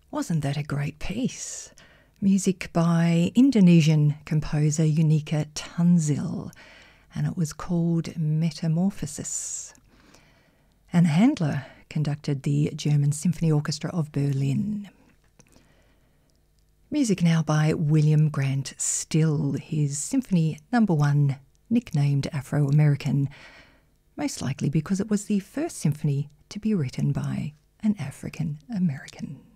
Wasn't that a great piece? Music by Indonesian composer Unika Tanzil, and it was called Metamorphosis. Anna Handler conducted the German Symphony Orchestra of Berlin. Music now by William Grant Still, his Symphony No. 1, nicknamed Afro-American, most likely because it was the first symphony to be written by an African American.